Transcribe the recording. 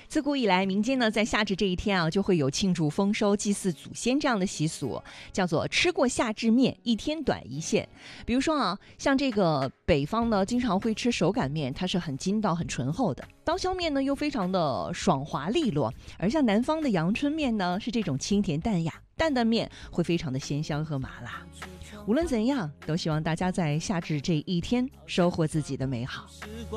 自古以来，民间呢在夏至这一天啊，就会有庆祝丰收、祭祀祖先这样的习俗，叫做吃过夏至面，一天短一线。比如说啊，像这个北方呢，经常会吃手擀面，它是很筋道、很醇厚的；刀削面呢，又非常的爽滑利落；而像南方的阳春面呢，是这种清甜淡雅，担担面会非常的鲜香和麻辣。无论怎样，都希望大家在夏至这一天收获自己的美好。